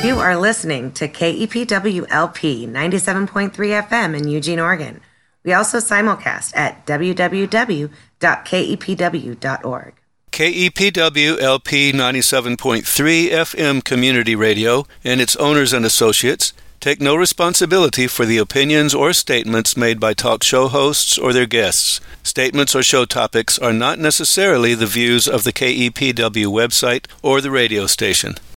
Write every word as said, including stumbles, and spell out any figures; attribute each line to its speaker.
Speaker 1: You are listening to K E P W L P ninety-seven point three F M in Eugene, Oregon. We also simulcast at w w w dot k e p w dot org.
Speaker 2: K E P W L P ninety-seven point three F M Community Radio and its owners and associates take no responsibility for the opinions or statements made by talk show hosts or their guests. Statements or show topics are not necessarily the views of the K E P W website or the radio station.